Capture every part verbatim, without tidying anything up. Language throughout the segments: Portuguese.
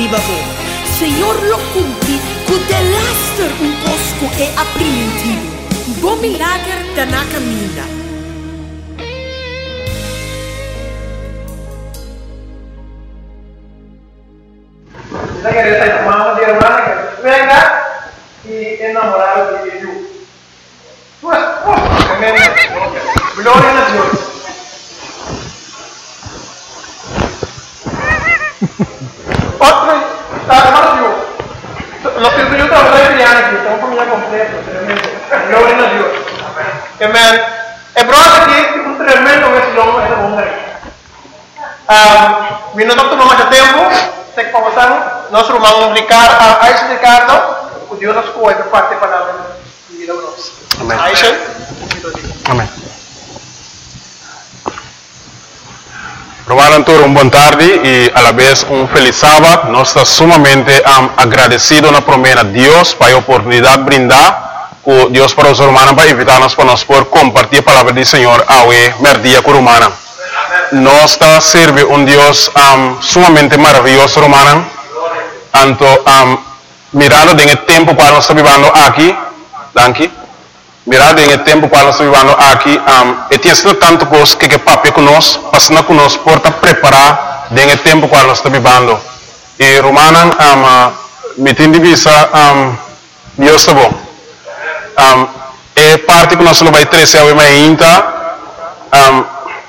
ribabo. Senhor lo cumpri, cu de laster un cosco e aprimentivo. Bom milagre da na caminha. Kita queria sair mama de irmã, venga e enamorado de Jesus. Pues, pues, glória a Deus. Outro, tá, Deus. Nós temos que estar trabalhando aqui, então vamos já completo, tremendo. Glória a Deus. Amém. É brother aqui, um tremendo esse longo é bom aí. Ah, vindo do tomar mais tempo. Sei que passar, nós vamos Ricardo, a Aisha Ricardo, o Deus nos coe para parte palavra de vida nossa. Amém. Aisha. Amém. Romaran Tour, um boa tarde e a la vez um feliz sábado. Nós estamos sumamente um, agradecidos na promessa de Deus para a oportunidade de brindar com Deus para os romanos para invitar-nos para nós por compartilhar a palavra do Senhor ao merdia com romana. Nós está serve um Deus um, sumamente maravilhoso, romano. Anto, um, mirando em tempo para nós vivendo aqui, danke. Mirando em tempo para nós vivendo aqui, um, e tem sido tanto coisa que que papi conosco, passando conosco por preparar em tempo para nós vivendo. E romano, um, me tem de vista, um, Deus é bom. Um, e parte que nós vai trazer ao ainda, um,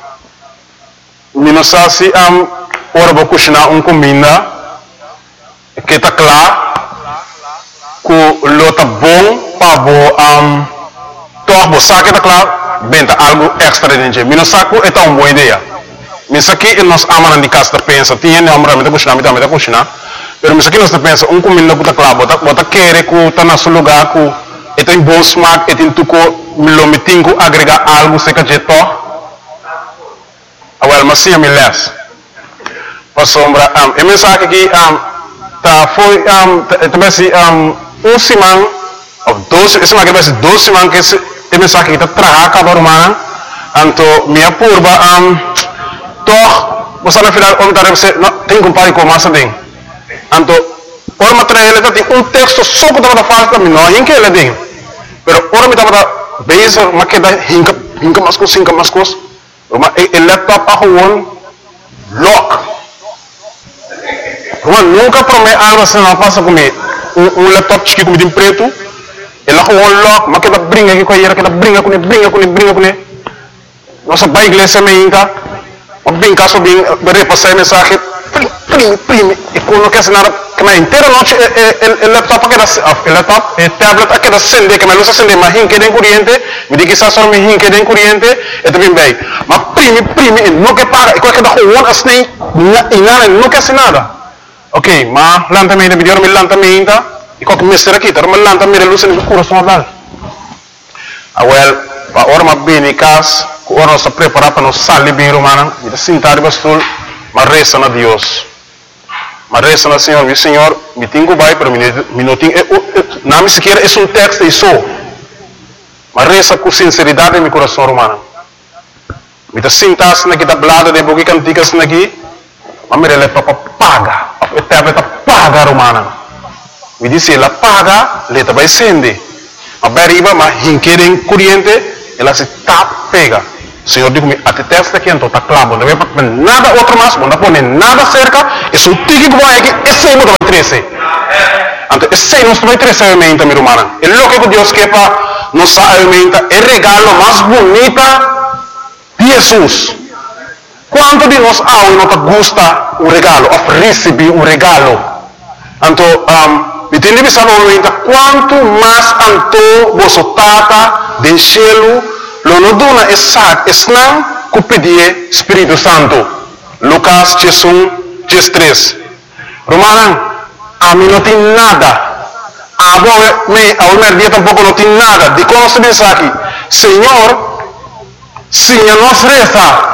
Nós assim, um, ora vou cozinhar uma comida que está claro, que está bom para um, toch você que está claro, bem tá algo extra dentro. Nós saco é uma boa ideia. Nós aqui nós amamos de casa pensa, tinha não amamos de cozinhar, me também de cozinhar. Mas nós aqui nós pensa uma comida que está claro, bota bota querer que está na seu lugar, que tem bom smack, e tem tudo lo metinho agregar algo se que jeito. Well, mas sim, me les. Para sombra, um, e mensagem aqui, um, tá foi, um, também assim, um, um semana, ou dois, esse aqui vai ser dois semanas que esse, e mensagem aqui tá traga cada romana, então minha curva, um, toch, você na final, onde tá você, não, tem que comparar com massa tem. Então, ora material ele tem um texto só que tá fácil também, não, em que ele tem. Pero ora me tá para base, mas que dá hinca, hinca mais coisa, hinca mais coisa. El laptop a gewoon lock. Gewoon nunca promete algo assim não passa comigo. Um laptop chique como de preto. Ele a gewoon lock, mas que dá brinca aqui com ele, que dá brinca com ele, brinca com ele, brinca com ele. Nossa pai igreja me inca. O brinca só bem, repassar mensagem. Prime, prime. E quando quer assinar, que na inteira noite el laptop que dá, el laptop, el tablet que dá acender, que me luz acender, mas hinque de corrente, me diz que está só me hinque de corrente, é também bem. Mas prime, prime, não quer pagar, e qual que dá gewoon assim, e nada, não quer assinar nada. Ok, mas lentamente, me deu me lentamente, e qual que me será aqui, tá? Mas lentamente, luz no coração dela. Ah, well, a hora mais bem em casa, a hora nós preparar para nós sair bem, romana, e sentar no bastul. Mas reza na Deus. Mas reza na Senhor. E Senhor, me tenho vai para mim. Não tenho. Não me sequer é um texto e só. Mas reza com sinceridade em meu coração, romano. Me tá sintas na que tá blada de boca canticas na aqui. Mas me rele para paga. Até a beta paga, romana. Me disse ela paga, ela vai acender. Mas beriba, mas hinquerem corrente, ela se tap pega. Senhor digo-me, até testa aqui, então está claro, não vai para nada outro mais, não pôr nada cerca, e se o tique que vai aqui, esse aí não vai crescer. Então, esse aí não vai crescer a mente, minha irmã. É louco que Deus quer para nos alimentar, é o regalo mais bonito de Jesus. Quanto de nós há e não gosta o regalo, ou receber um regalo? Então, um, me tem de pensar no momento, quanto mais anto você tata do cielo, lo no duna esat esnang ku pedir Espírito Santo. Lucas três. Romanan, a mim não tem nada. A boa me ao meu dia tampouco não tem nada. De como se diz aqui, Senhor, se nos reza,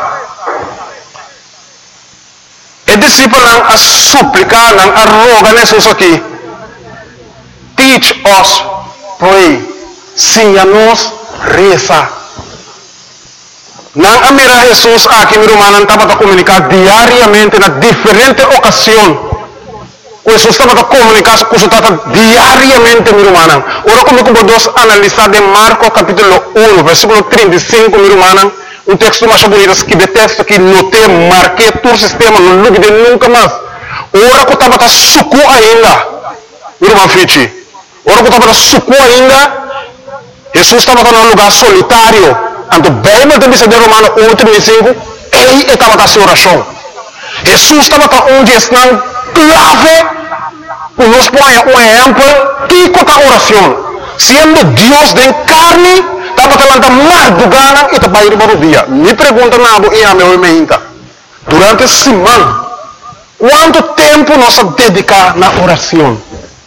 e discípulo a suplicar, a rogar Jesus aqui. Teach us, pray, se nos reza. Não amira Jesus aqui, meu irmão, estava a comunicar diariamente na diferente ocasião. Jesus estava a comunicar com o Tata diariamente, meu irmão. Ora, como que podemos analisar de Marcos capítulo um, versículo trinta e cinco, meu irmão, um texto mais bonito que detesto, que notei, marquei todo o sistema, não lugue de nunca mais. Ora, que estava a suco ainda, meu irmão Fichi. Ora, que estava a suco ainda, Jesus estava num lugar solitário. Então, bem, mas também se de Romano um, trinta e cinco, ele estava a sua oração. Jesus estava onde está clave. Nos põe um exemplo que com a oração, sendo Deus de carne, estava falando madrugada e estava indo para o dia. Me pergunta nada e a meu irmão, durante a semana, quanto tempo nós dedicamos na oração?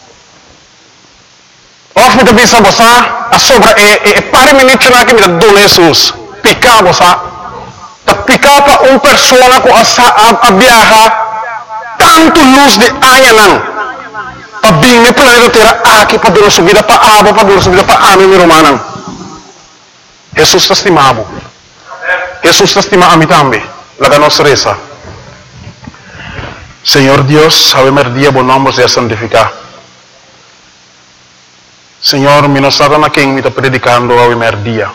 Of me pensa você, a sobra é é para mim não que me dá Jesus, picar você, tá picar para uma pessoa com a a viajar tanto luz de anha não. Para bem me planeta terra aqui para dar sua vida para aba para dar sua vida para ame meu irmão. Jesus está estimado. Jesus está estimado a mim também. La nossa reza. Senhor Deus, ao meu dia bom nome seja santificado. Senhor, me não sabe na quem me está predicando ao meu dia.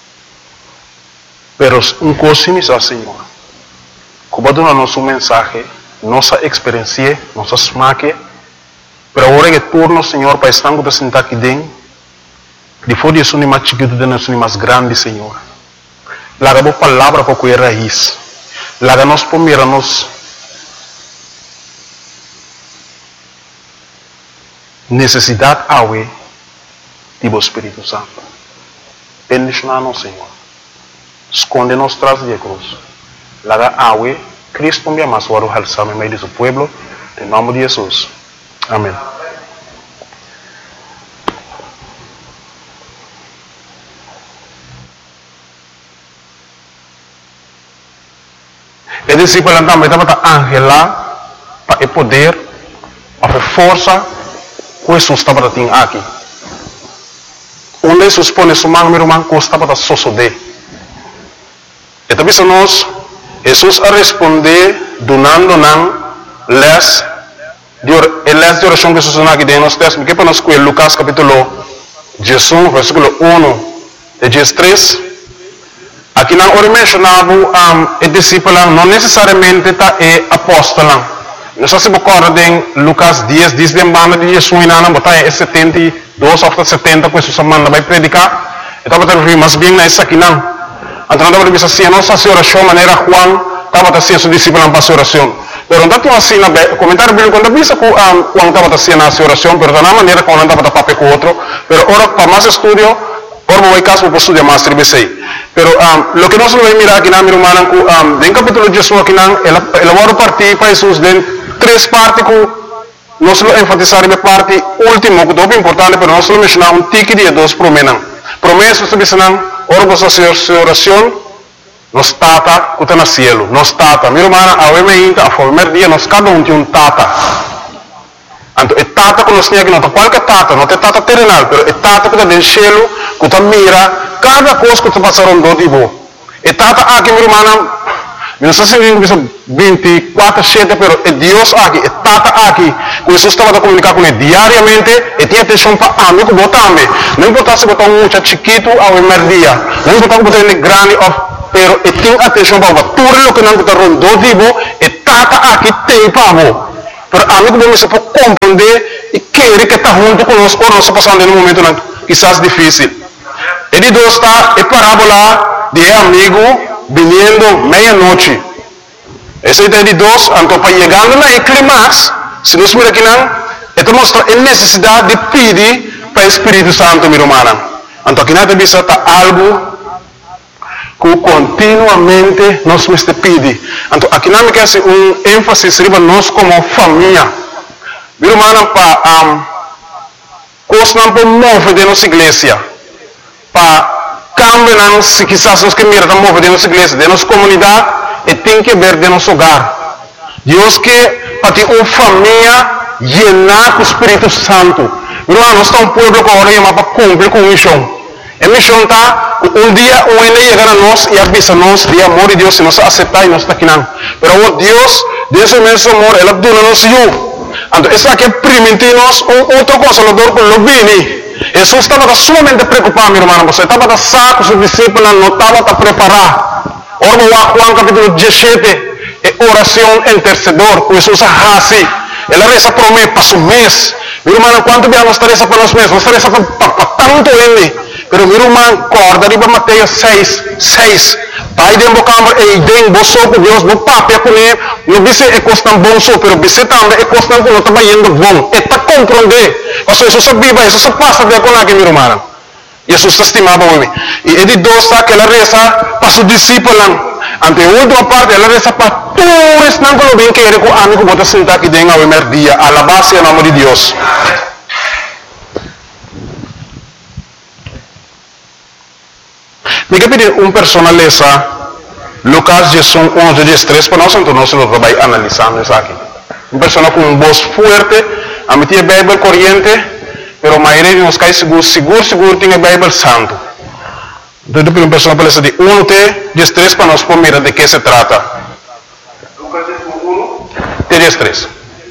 Pero um coisa me diz, Senhor. Como dá nosso mensagem, nossa experiência, nossa smaque. Pero agora que turno, Senhor, para estar com sentar aqui dentro, depois de isso, nem mais chiquito, de nós, nem mais grande, Senhor. Laga a palavra para que raiz. Laga nós primeiro, nós necessidade awe do Espírito Santo. Bendicionar-nos, Senhor. Esconde-nos tras de cruz. Laga awe, Cristo me ama, suaro halsame no meio do seu pueblo, em nome de Jesus. Amém. E discípulo também estava Angela para o poder, a força que Jesus estava tendo aqui. Onde Jesus põe sua mão, meu irmão, que estava a sosode. E também nós, Jesus a responder, donando não, les el les de oração que Jesus na aqui dentro, texto que para nós com Lucas capítulo dezoito, versículo um de dezesseis. Aqui não ora mencionava um, o discípulo não necessariamente tá é apóstolo. Nós se recorda em Lucas dez, diz de banda de Jesus na botar é setenta e dois ou setenta que Jesus manda vai predicar. Então para ter mas bem nessa aqui não. Então não deve ser assim, nossa oração maneira Juan estava assim seu discípulo para sua oração. Pero não estou assim na comentário bíblico quando visa que Juan estava assim na sua oração, pero na maneira como não estava papel com outro. Pero ora para mais estudo, ora vou caso para estudar mais tribe sei. Pero um, lo que nós vamos mirar aqui na minha irmã, um, em capítulo de Jesus aqui não, ela ela vai partir para Jesus de três partes que nós vamos enfatizar na parte última, que é muito importante, pero nós vamos mencionar um tique de dois promessas. Promessas que dizem, ora você fazer sua oração, nos tata que está no cielo, nos tata. Minha irmã, a obviamente, a primeiro dia nós cada um tem um tata. Então, é tata que nós temos aqui, não é qualquer tata, não é tata terrenal, mas é tata que está no cielo, que está mira cada coisa que está passando do tipo. É tata aqui, minha irmã, não sei se é vinte e quatro, sete, mas é Deus aqui, é tata aqui, que Jesus estava a comunicar com ele diariamente, e tinha atenção para a mim, que botar-me. Não importa se botar um muito chiquito ao primeiro dia, não importa se botar ele grande, pero e tem atenção para tudo o que não está rondando tipo, e tata aqui tem para você. Pero a mim que você pode compreender e querer que está junto conosco, ou nós passando em um momento não, quizás difícil. Ele dois está é parábola de amigo vindo meia-noite. Esse é de dois, então para chegando na clímax, se nós miramos aqui não, ele mostra a necessidade de pedir para o Espírito Santo, meu irmão. Então aqui não tem está algo que continuamente nós nos pedimos. Então, aqui não quer ser um ênfase para nós como família. Meu irmão, para um, coisa não pode mover de nossa igreja. Para cambiar, se quizás nós que mirar mover de nossa igreja, de nossa comunidade, e tem que ver de nosso hogar. Deus que para ter uma família llenar com o Espírito Santo. Meu irmão, nós estamos um povo que agora para cumprir com a missão. A missão está, um dia um ele chegar a nós e avisa-nos de amor de Deus, se nós aceitar e nós está aqui não. Pero o Deus, Deus é mesmo amor, Ele dona nos eu. Anto, essa que primitivos, outro consolador com lo vini. Jesus estava sumamente preocupado, meu irmão. Você estava a saco, seus discípulos não estavam a preparar. Ora, Juan capítulo dezessete, é oração intercedor. Jesus assim, ela reza por mim, para o mês. Meu irmão, quanto bem nós reza para os meses? Nós reza para tanto ele. Pero meu irmão, corda de Mateus seis, seis. Pai de embocambre e idem boso com Deus, no papel com ele, no bice é costan bom so, pero bice também é costan com não indo bom. É para compreender. Porque Jesus sabia, Jesus passa de com aqui, meu irmão. Jesus estimava o homem. E ele dosa que ela reza para os discípulos. Ante a última parte, ela reza para todos não que bem que ele com amigo bota sentar aqui dentro ao primeiro dia, a la base em nome de Deus. Me pedir uma personaleza Lucas Jesús onze, três para nós, então nós vamos analisando isso aqui. Uma pessoa com uma voz forte, a minha Bíblia corrente, pero a maioria de nós cai seguro, seguro, seguro, tem a Bíblia santo. Então, uma pessoa para de um, três para nós, por mira de que se trata. Lucas um, três.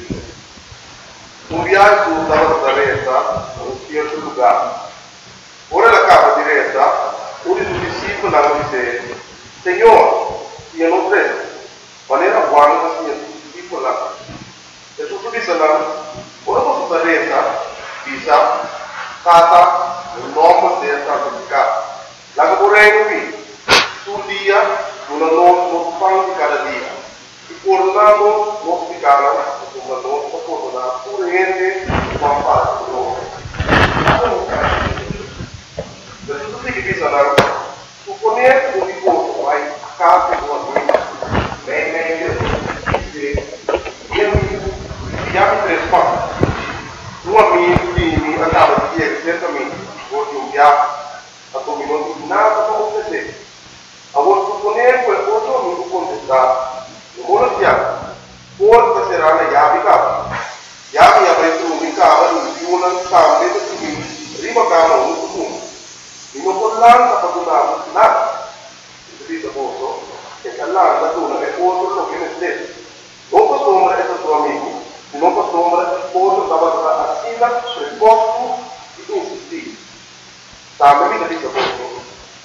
Um viaggio dalla Nazareta a un certo lugar. Ora la capa diretta, uno dei suoi discepoli disse: Signore, io non credo, ma era buono che sia discepolo. E su disse: ora posso Nazareta, disse, Tata, un uomo deve santificato. La che vorrei qui, sul dia, una nostra pan di cada dia. E coronando nostri cara, come nostra corona, pure niente, ma fare con noi. Per tutti che bisogna, supponere un riposo ai capi di una vita, lei meglio, dice, io mi chiamo tre spazio. Un amico mi andava di dire certamente, voglio un viaggio, a come non dico nada come se. A volte supponere quel cosa non può contestare. Non vuole piano, forse sarà la chiave cava. Chiave avrei trovato in cava, non più una scambia per cui prima cava un punto. In un po' l'anno ha fatto nada. Si dice posto, che all'anno tu è posto lo che ne stesso. Non posso è il tuo amico, non posso è posto stava a sila, per posto e insistire. Sta mi dice posto.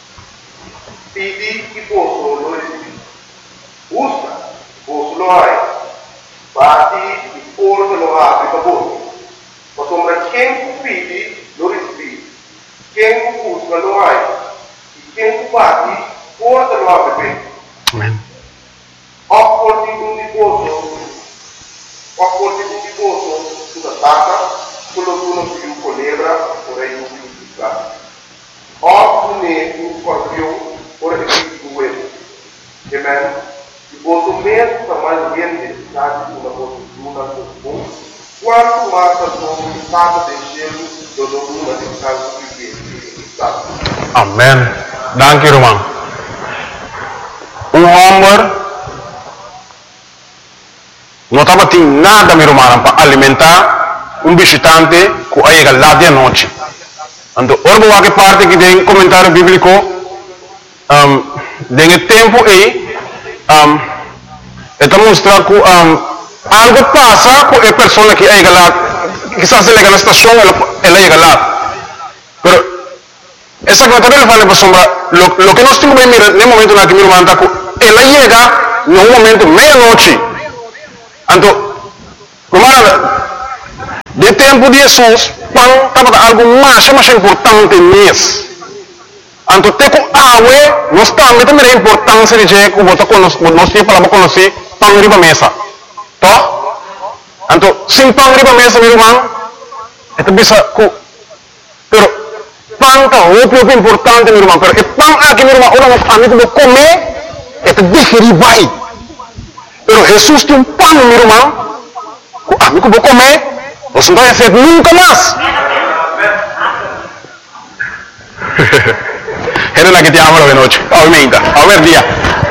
Pidi che posto lo resiedi. Usa. Posso lo hai, bati il forno lo apri per voi. Ma sembra quem pidi lo respiri, quem busca lo hai, e quem bati forse lo apre bene. Amen. Opporti un riposo, opporti un riposo sulla tata, quello di uno più colebra, vorrei un più piccato. Oppure un scorpione, vorrei più uovo. Amen. Posso mesmo chamar de necessidade de uma postura comum, quanto mais a sua estado de gelo do domínio de casa que está. Amen. Dank u, Roman. Um homem não estava tendo nada, meu irmão, para alimentar um visitante que chega lá de noite. Então, ora, que parte que tem comentário bíblico, um, tem tempo aí. Um, esta mostra que um, algo passa com a pessoa que chega lá, quizás ele chega na estação, ela, ela chega lá. Mas essa comentário fala para sombra, lo, lo que nós temos que mirar no momento na que meu irmão está, ela chega no momento meia-noite. Então, como de tempo de Jesus, quando estava algo mais, mais importante mesmo. Anto te ko awe, nós também também é importância de dizer que você conhece, nós temos para conhecer pão riba mesa, tá? Anto sem pão riba mesa, meu irmão, é tu bisa ku, pero pão tá o que é importante, meu irmão, pero é pão aqui, meu irmão, orang amigo vou comer, é tu digerir vai. Pero Jesus tem um pão, meu irmão, o amigo vou comer, você não vai ser nunca mais. Era la que te amo de noche, obviamente, a ver día.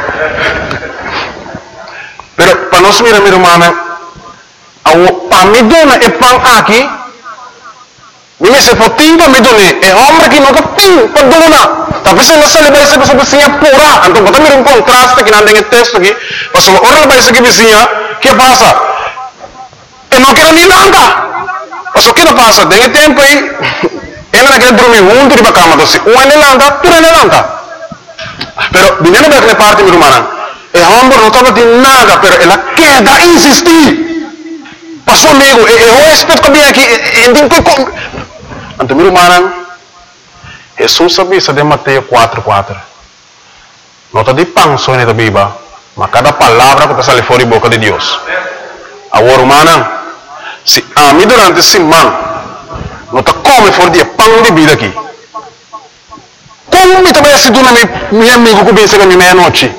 Pero para nós mirar, minha irmã, para me donar é pão aqui, me se potinga me donar, é homem que nunca tem para donar. Talvez ela se leva essa pessoa vizinha pura, então pode mirar um contraste que não tem texto aqui, mas ora vai ser que vizinha, que passa? e não quero nem lanca. Mas o que não passa? Tem tempo aí, ela não quer dormir junto de cama, então um é lanca, tu é lanca. Pero, dinheiro daquela parte, meu irmão, é homem não estava de nada, pero ela quer dar insistir. Passou amigo, eu respeito que vem aqui, então, meu irmão, Jesus sabia de Mateus quatro, quatro. Não está de pão só na Bíblia, mas cada palavra que está saindo fora da boca de Deus. Agora, irmã, se a mim durante esse semana, não está comendo fora de pão de vida aqui. Como me também se dona meu amigo que vem chegar meia-noite?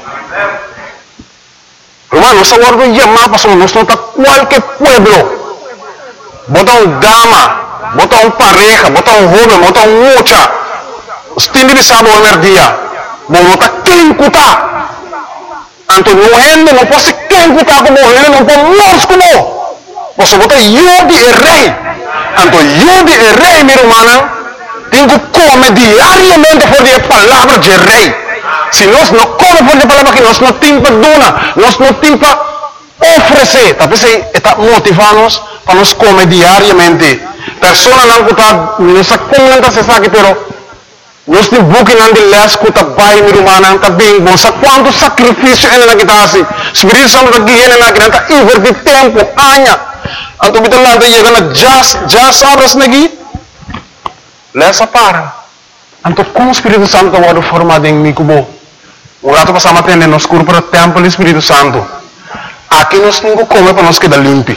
Irmão, nós agora vamos chamar para nós não está qualquer pueblo. Bota um dama, bota um pareja, bota um jovem, bota um mocha. Os tinhos de sábado ao dia. Bom, não está quem cutar. Então, morrendo, não pode quem cutar como morrendo, não pode morrer como. Você bota eu de rei. Então, eu de rei, minha irmã, tem que comer diariamente por a palavra de rei. Se nós não comemos por a palavra que nós não temos para donar, nós não temos para oferecer. Talvez está motivando-nos para nós comer diariamente. Pessoas não cutar, não sei como não se sabe, pero nós temos buque não de les cuta bai minha irmã, está bem bom. Sabe quanto sacrifício ele não está assim? Espírito Santo está guiando na criança, invertir tempo, anha. Então, kita lá chega na jas, jas abras lagi. Lesa para. Então, como o Espírito Santo está formado em mim, kubo? O rato passamos a nos corpora templo do Espírito Santo. Aqui nós temos que comer para nós quedar limpo.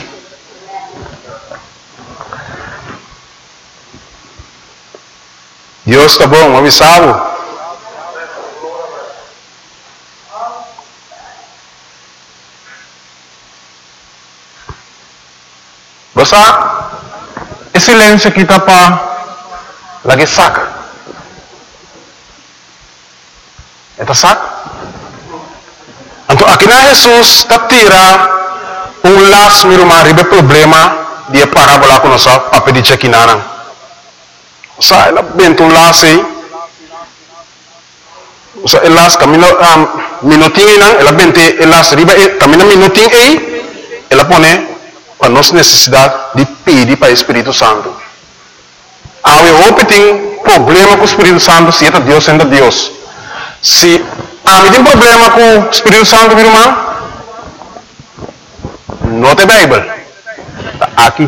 Deus está bom, avisado. Basta, esse silêncio aqui está para lagi saca. Eta saca? Então, aqui na Jesus está tira um laço, meu irmão, ribe problema de parábola com nossa papel de chequinana. Sa ela bento um laço aí. Sa el laço camina um, minutinho não, ela bente el laço ribe camina minutinho aí, ela põe para nossa necessidade de pedir para o Espírito Santo. Há um tem problema com o Espírito Santo, se é Deus, sendo Deus. Se há um problema com o Espírito Santo, meu irmão, não tem Bíblia. Está aqui.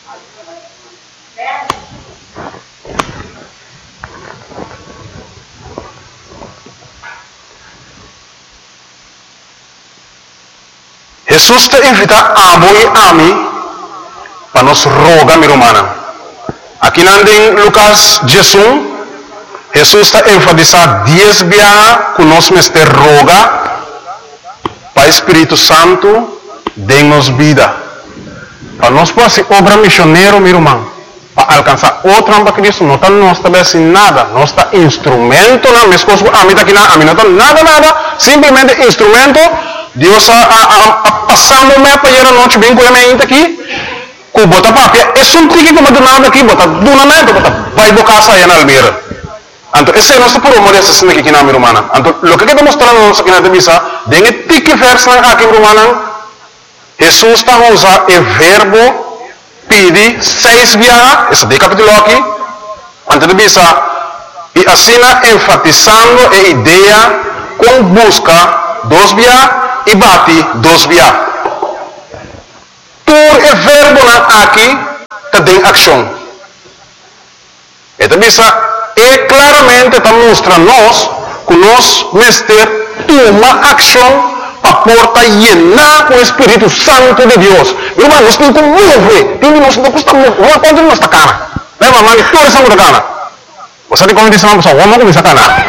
Jesus te invita a amo e a mim para nos rogar, minha irmã. Aqui em Lucas dezesseis, Jesus está enfatizando dez vezes que nós mestre roga para o Espírito Santo dê-nos vida. Para nós fazer obra missionária, meu irmão, para alcançar outra para Cristo, não está nós também sem nada, nós está instrumento, não, minhas coisas, a mim está aqui, a mim não está nada, nada, simplesmente instrumento. Deus a, a, a passando me para ir a noite bem com a minha aqui, com bota papia, é só um tique que me dá aqui, bota duna me, bota vai bocar sair na almeira. Então esse é nosso problema dessa cena aqui na minha irmã. Então o que está mostrando nós aqui na divisa, dengue tique verso aqui minha irmã, Jesus está usando o verbo pedir seis vezes, esse de capítulo aqui, antes de divisa, e assim enfatizando a ideia com busca dos vezes e bate dos vezes. Por o verbo aqui tem ação. Então, é claramente está mostrando nós que nós mestre toma ação para porta llenar com o Espírito Santo de Deus. Meu irmão, nós temos que mover. Nós não costamos mover. Quanto nós está cara? Lembra, mano, toda essa coisa cara. Você tem como dizer uma pessoa, vamos começar a cara.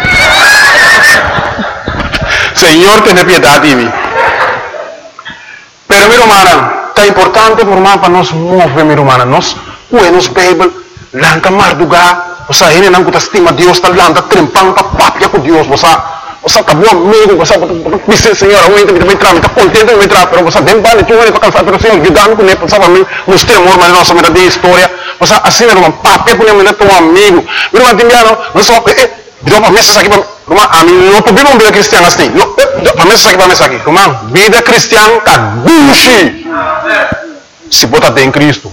Senhor, tenha piedade de mim. Pero, meu irmão, está importante, meu irmão, para nós mover, meu irmão. Nós, buenos Bíblia, lanca mardugar. Você ainda não está estima Deus, está lanca trempando, está papia com Deus. Você, você está bom amigo, você diz, Senhor, eu ainda me entrar, me está contente de me entrar, pero você tem vale, tu vai para cansar, pero Senhor, ajudando com ele, sabe, me mostrar amor, mas nossa vida de história. Você, assim, meu irmão, papia com ele, me dá um amigo. Meu irmão, tem não, não só, eh, dá uma mesa aqui para Irmão, a mim não podemos uma vida cristã assim. Para mim, aqui, para mim, aqui. Irmão, vida cristã está gucci. se botar em Cristo.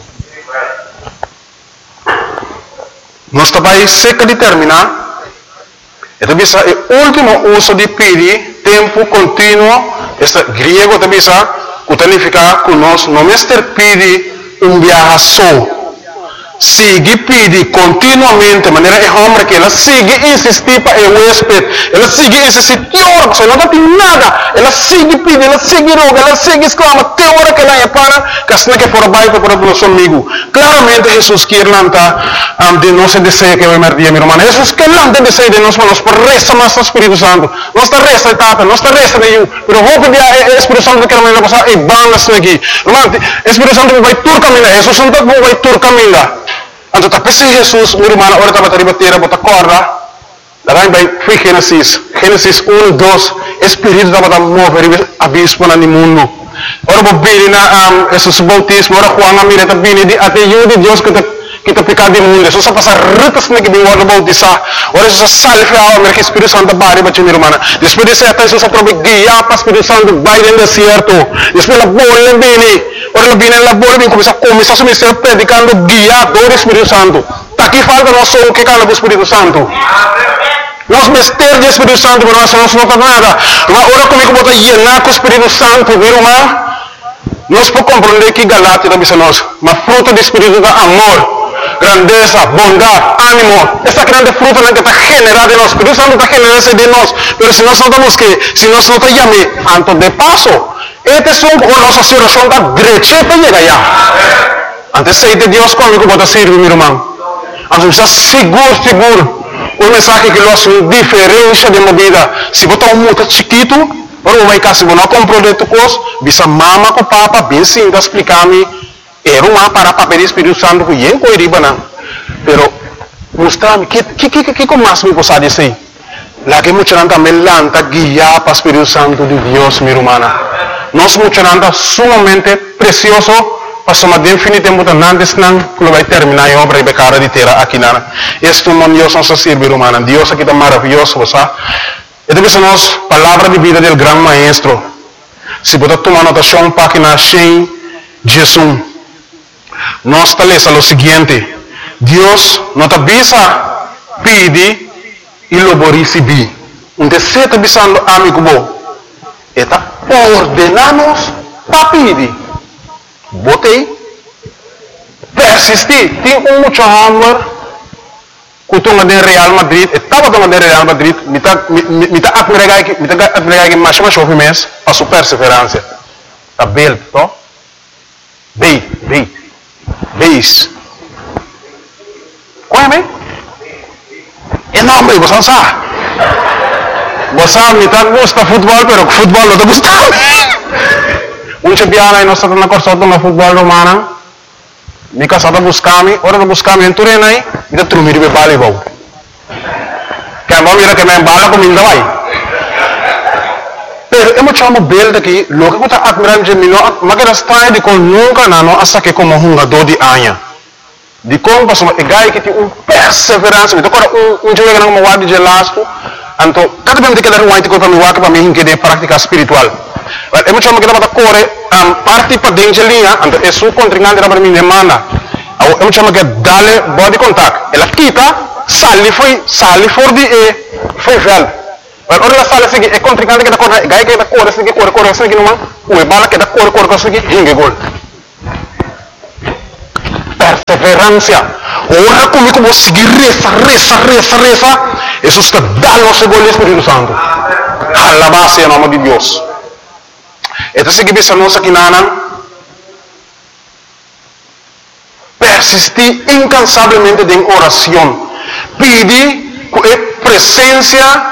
Nós também seca de terminar. Então, o último uso de pedir, tempo contínuo, este grego também significa que nós não é pedir um viaje só. Sigue pedir continuamente, de maneira é homem que ela sigue insistir para o huésped, ela sigue insistir, que hora que não tem nada, ela sigue pedir, ela sigue roga, ela sigue exclama, até hora que ela é para, que assim que for baixo para o nosso amigo. Claramente Jesus quer lançar um, de nosso desejo que vai merdir, meu irmão. Jesus quer lançar desejo de nós, mas nós por resta mais o Espírito Santo, nós está resta etapa, nós está resta de eu, pero vou pedir o Espírito Santo que ela vai passar e bang assim aqui. Irmão, o Espírito Santo vai tur caminhar, Jesus Santo vai tur caminhar. Então, tapi si Jesus, meu irmão, ora estava a bater, bota corda. Daí vai, foi Gênesis, Gênesis um, dois, Espírito estava a mover abismo no mundo. Ora, vou vir na Jesus bautismo, ora, Juan a mira, também de até eu de Deus que te que te picar de mundo. Jesus passa ritas na que de ora bautizar. Ora, Jesus salve a alma que Espírito Santo bari para meu irmão. Depois disso, até Jesus aprove guiar para Espírito Santo vai no deserto. Depois a bola vem, ora ela vem na bola vem começa a começar a ministrar predicando guiado do Espírito Santo. Tá aqui falta nós só o que cala do Espírito Santo. Nós mistérios do Espírito Santo, mas nós não faz nada. Ora comigo bota llenar com o Espírito Santo, meu irmão. Nós podemos compreender que Galatia também nós, mas fruto do Espírito é amor, grandeza, bondade, ânimo. Essa grande fruta que está generada em nós. O Espírito Santo está generando de nós. Mas se nós não estamos que, se nós não estamos chamando, antes de passo, este é a nossa situação da direita para chegar lá. Antes de ser Deus comigo, pode servir, meu irmão. Antes de estar seguro, seguro. Um mensagem que nós diferença de uma vida. Se botar um muito chiquito, ora vai cá, se você não compreender tu coisa, bisa mama com papa, bem sim, explicar-me, era uma para papel Espírito Santo que ia com ele, não. Pero, mostrar-me, que que que que como mais me possa dizer? Lá que muitos também lanta guiar para o Espírito Santo de Deus, minha irmã. Nós muitos sumamente precioso, para somar definitivamente antes não, que vai terminar a obra e becara de terra aqui lá. Este é um Deus nosso ser, minha irmã. Deus aqui está maravilhoso, sabe? Então, essa é a palavra de vida do grande maestro. Se você tomar notação, página cem, Jesus. Nós estamos o seguinte: Deus não te avisa, pede e logo receber. Um desejo está avisando, amigo bom. Está ordenando para pedir. Botei, persistir. Tem um muito amor. Kutunga de Real Madrid, estava tunga de Real Madrid, mita mita admirar que mita admirar que mais mais chove mês, a sua perseverança. Tá bem, to? Bem, bem, beis. Qual é mesmo? É nome, você não sabe. Você mita gosta futebol, pero futebol não te gusta. Um champion aí nós estamos na corção do futebol romano. Mika sada buscami, ora não buscami em turena aí, mita trumir be bali bau. Que a mira que me bala com minda vai. Pero emo chamo bel daqui, logo que tá admirando de mim, mas que está de com nunca não, hasta que como um gado de anha. De como passa uma gai que tem um perseverança, então agora um um jogo não moado de lasco, então cada vez que ele não vai ter para me waka para me que de prática espiritual. Emo chamo que tá corre um, parte para dentro linha, então é sua contrincante para mim demanda. Emo chamo que dale body contact. Ela quita, sali foi, sali for de e foi velho. Ora ela sali seguir, é contrincante que tá corre, gai que tá corre, seguir corre, corre, seguir não, o bala que tá corre, corre, seguir, hingue gol. Perseverança. Ora comigo vou seguir reza, reza, reza, reza. Isso está dando o gol do Espírito Santo. Alabado em nome de Deus. Então, se você não sabe nada, persistir incansavelmente em oração, pedir com presença,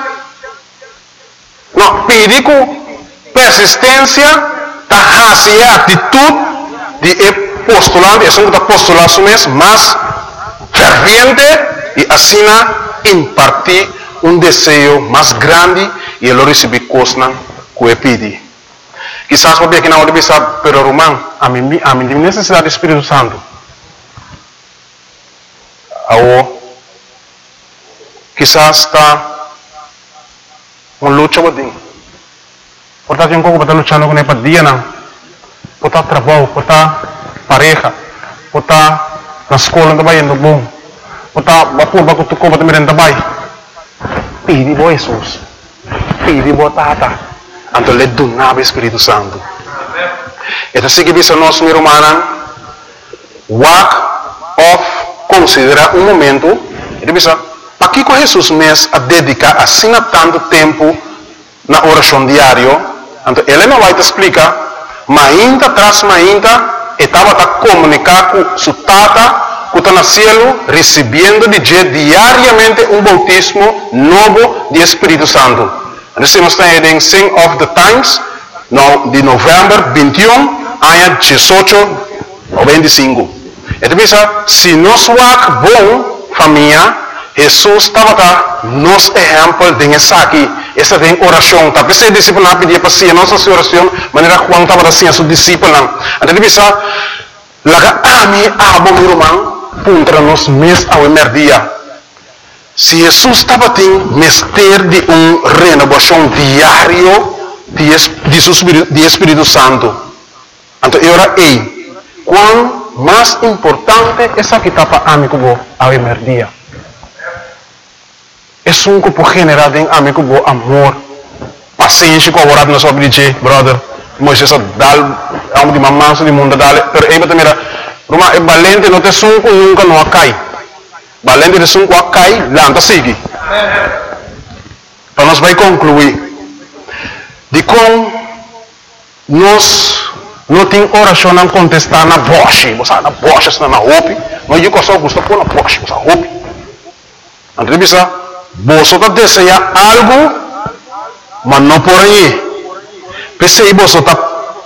não, pedir com persistência, a atitude de postulante, é um postulado mesmo, mas ferviente e assim impartir um desejo mais grande e ele receber coisas que pedir. Quizás porque aqui na hora de pensar, pero Román, a mim, a mim tem necessidade do Espírito Santo. Ou, quizás está uma luta com Deus. Portanto, tem um pouco para estar lutando com ele para dia, não. Para estar trabalho, para estar pareja, ou tá na escola também indo bom, ou tá vapor para tu compra também também. Pedi bo Jesus, pedi bo tata, anto le donava Espírito Santo. Então se que bisa nós meu humana, walk off, considera um momento, ele bisa, para que com Jesus mesmo a dedicar assim a tanto tempo na oração diária, então ele não vai te explicar, mas ainda traz mais ainda estava a comunicar com sua tata, que está no céu, recebendo de diariamente um bautismo novo de Espírito Santo. Assim nós estamos em Sing of the Times, no, de novembro vinte e um, a dezoito ou vinte e cinco. Então, se nós somos bom, família, Jesus estava cá, nos exemplo de essa aqui, essa tem oração, tá? Pensei discípulo pedir para si, nossa oração, maneira Juan estava assim a sua discípulo. Então, bisa, laga ami abo meu irmão, puntra nos mês ao emerdia. Se Jesus estava tendo mestre de um renovação diário de, de, de Espírito Santo, então eu era ei, quão mais importante essa que estava amigo ao emerdia. É um grupo generado em amigo bo amor, paciência com a orada na sua vida, brother. Moisés dal, a um de mamãe do mundo dale, pero aí também era, Roma é valente, não te sunco nunca não cai, valente de sunco a cai, lanta sigue. Então nós vai concluir, de como nós não tem oração não contestar na boche, você na boche, você na roupa, mas eu só gosto pôr na boche, você roupa. Entrevista. Você está desejando algo, mas não por aí. Pensei você está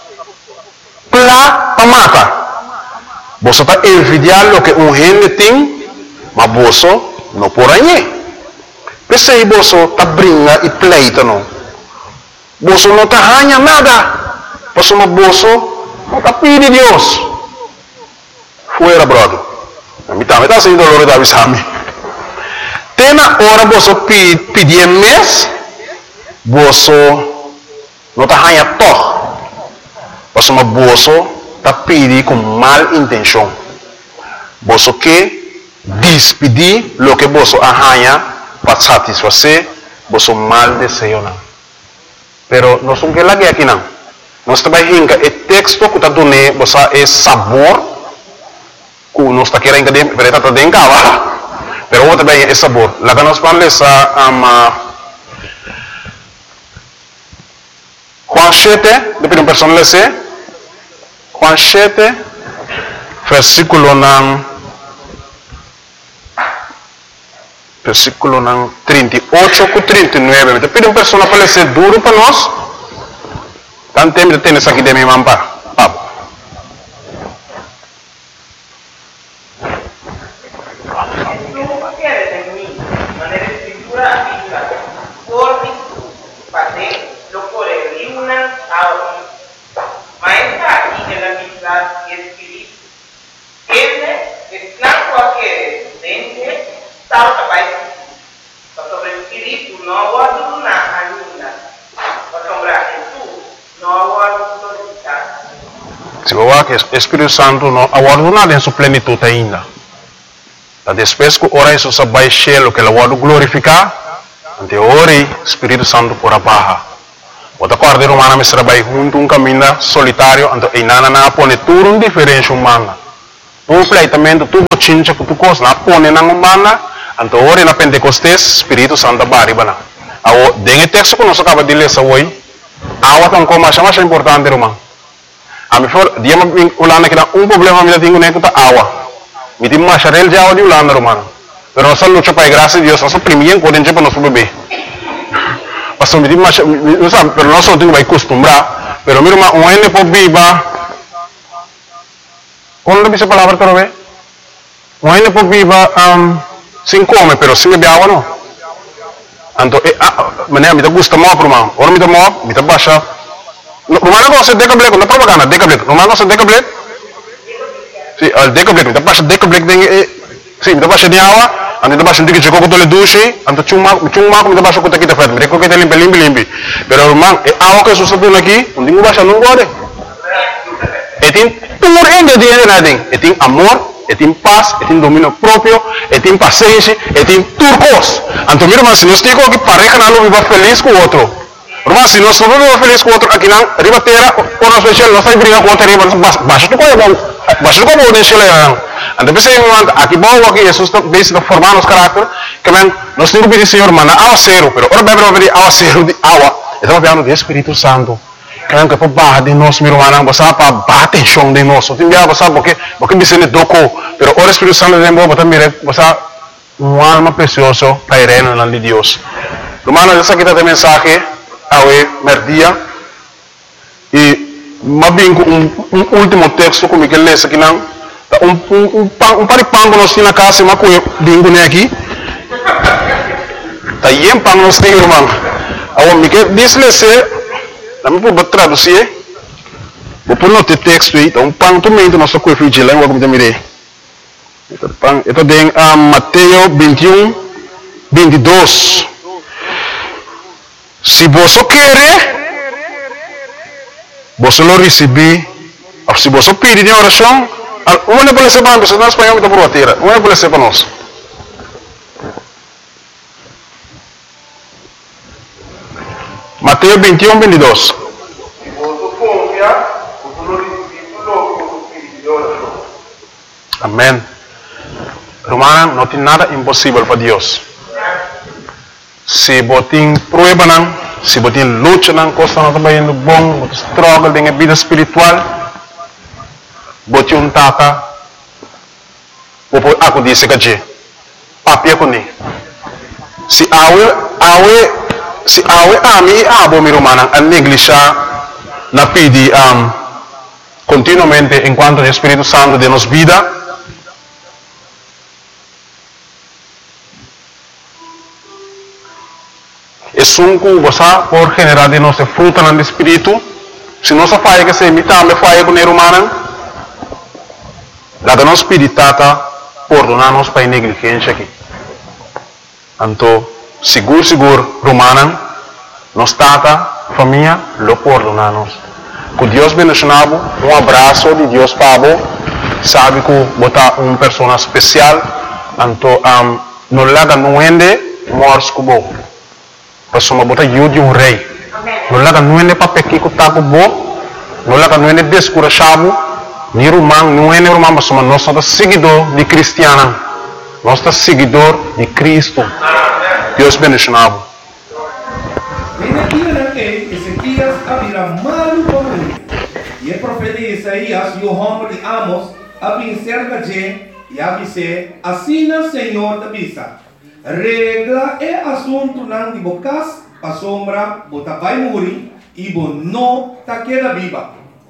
plá para matar. Você está envidiando o que um gente tem, mas você não por aí. Pensei você está brincando e pleita não. Você não está ganhando nada. Você não não está pedindo Deus. Fuera, brother. A mim também está sendo doloroso da visão. Na hora você pedir mês, você não está ganhando todo. Você está pedindo com mal intenção. Você quer despedir o que você ganha para satisfazer você mal desejo. Pero não somos que lá aqui não. Nós trabalhamos o texto que está dando você é sabor que nós está querendo que está dentro. Pero outra bem é sabor. Lá que nós vamos ler um, Juan sete, depois uma pessoa lê Juan sete, versículo nan, versículo nan trinta e oito com trinta e nove. Depois uma pessoa para ler duro para nós. Tanto tempo tem isso aqui de minha mampa. Se você que o Espírito Santo não aguarda em sua plenitude ainda. Depois que ora isso se vai cheio que ele vai glorificar, ante ora o Espírito Santo por abaixo. Outra coisa romana me será vai junto um caminho solitário, ante e nada na pone tudo um diferente humana. Tu pleitamento tu chincha que tu cos na pone na humana, ante ora na Pentecostes Espírito Santo baribana. Ao dengue texto que nós acaba de ler essa hoje, awa tão como mais mais importante romano. A mim for dia me ulana que um problema me tenho nem que tá awa. Me tem mais charel já o de ulana romano. Pero nós luta para graça de Deus, nós primeiro quando para nosso bebê. Passou me tem mais, não sabe, pero nós não temos vai costumbrar. Pero mira uma um ene por viva. Quando dice palavra para ver? Um ene por viva um sem come, pero sem beber água não. Então, maneira me gusta muito romano. Ora me dá muito, me dá baixa. Romano não se deca black, não propaganda, deca black. Romano não se deca black. Sim, al deca black, me dá baixa deca black tem, sim, me dá baixa de água, ante dá baixa de que chegou com tole duche, ante chuma, chuma, me dá baixa com aqui da frente, me reco que tem limpe, limpe, limpe. Pero romano, é água que se usa aqui, não tem baixa não pode. É tem por ingrediente nada, e tem amor, e tem paz, e tem domínio próprio, e tem paciência, e tem turcos. Então, meu irmão, se nós temos que pareja não viva feliz com o outro. Irmão, se nós não vivemos feliz com o outro, aqui não, riba terra, ou nós fechamos, nós estamos brigando com o outro, riba, baixa do coisa bom, baixa do coisa bom, deixa ele aí. Então, pensei, aqui bom, aqui, Jesus está formando os caráteres, que nós temos que pedir, Senhor, mano, água zero, mas agora vai pedir água zero de água, estamos falando do Espírito Santo. Kaya ka pa ba din nos mirumanang basa pa bate siyong din nos. Hindi ako basa porque porque bisene doko pero ora Espírito Santo din mo bata mire basa um alma precioso para ireno ng Dios. Romano essa kita tem mensaje awe merdia e mabingo um, um último texto como que lê aqui não um um um, um paripango nos na casa mas coe bingo né aqui tá yem pang nos tem irmão awe me que diz lê Nami po ba traduzir? Vou pôr no texto aí, então pang também do nosso curso de língua como também. Então pang, ito din um, Mateo vinte e um, vinte e dois. Se você quer, você lo receber. Se você pedir em oração, uma não pode ser para nós, não espanhol que está por a terra, uma não pode ser para nós. Mateo vinte e um, vinte e dois. Amém. Romana, não tem nada impossível para Deus. Se você tem prueba, se você tem luta, coisa não está indo bom, você struggle em vida espiritual, você um tata, você aku disse que papi aku ni. Se awe awe se awe ami abo mi romana a negligencia na pedi um, continuamente enquanto o Espírito Santo de nos vida. É sunco você por generar de nossa fruta no Espírito. Se nossa falha que se imita me falha com o humano, lá que nós peditata perdonar-nos para a negligência aqui. Então, seguro, seguro, romana, nós tata, família, lo perdonar-nos. Que Deus bendicionado, um abraço de Deus para você, sabe que botar uma pessoa especial, então, um, não laga não ende, morres com você. Pasuma bota yu de um rei. Não laga não é para pequeno que tá com bo, não laga não é descurachado, ni rumang não é rumang pasuma nós somos seguidor de cristiana, nós somos seguidor de Cristo. Deus bendicionado. Ezequias abrirá malo como ele. E a profeta Isaías e o homem de Amos abrim cerca de e avise assim o Senhor te avisa. Regla é assunto não de bocas, a sombra, bota vai morrer e bo não ta queda viva.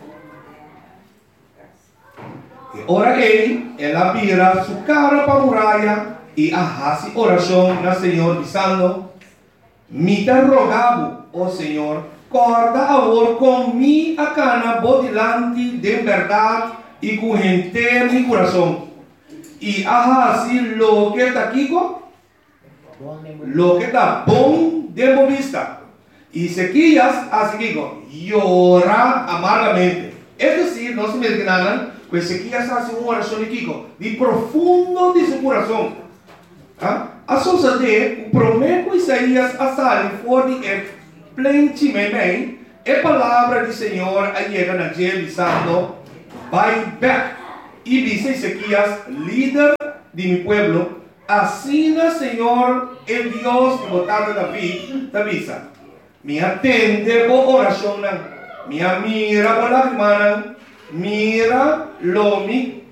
E ora ele, ela vira sua cara para a muralha e arrase oração na Senhor dizendo: me te rogavo, ó Senhor, corda agora com mi a cana bodilante de verdade e com gente mi coração. E arrase lo que está aqui com lo que está bom de vista. E Ezequias así digo, llora amargamente. Es decir, no se me imaginan que Ezequias hace una oración de profundo de su corazón. ¿Ah? A suceder, o prometo Isaías a sair fora de el plenamente, a palavra do Senhor chega na gente dizendo, vai back. E diz Ezequias, líder de mi pueblo, assim o Senhor, el Dios que botaram David, te avisa. Me atende por oração, me mira por lágrimas, mira lo mi